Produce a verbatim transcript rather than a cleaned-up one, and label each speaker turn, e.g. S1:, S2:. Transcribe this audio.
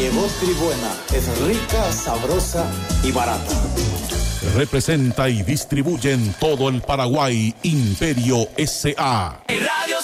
S1: llegó Tribuena. Es rica, sabrosa y barata.
S2: Representa y distribuye en todo el Paraguay Imperio S A.
S3: Radio